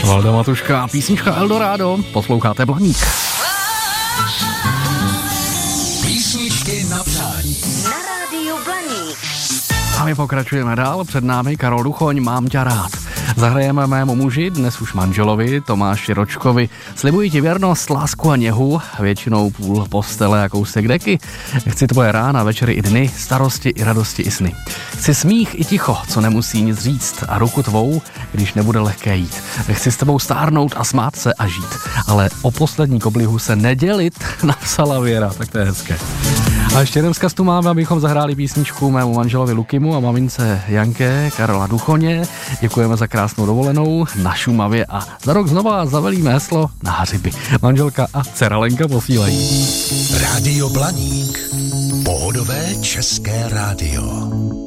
Valda Matuška, písnička Eldorado, posloucháte Blaník. Písničky na přání. Na rádiu Blaník. A my pokračujeme dál, před námi Karol Duchoň, Mám tě rád. Zahrajeme mému muži, dnes už manželovi, Tomáši Ročkovi. Slibuji ti věrnost, lásku a něhu, většinou půl postele a kousek deky. Chci tvoje rána, večery i dny, starosti i radosti i sny. Chci smích i ticho, co nemusí nic říct, a ruku tvou, když nebude lehké jít. Chci s tebou stárnout a smát se a žít, ale o poslední koblihu se nedělit, napsala Věra, tak to je hezké. A ještě jeden vzkaz tu máme, abychom zahráli písničku mému manželovi Lukimu a mamince Janke Karola Duchoně. Děkujeme za krásnou dovolenou na Šumavě a za rok znova zavelíme heslo na hřiby. Manželka a dcera Lenka posílají. Rádio Blaník. Pohodové české rádio.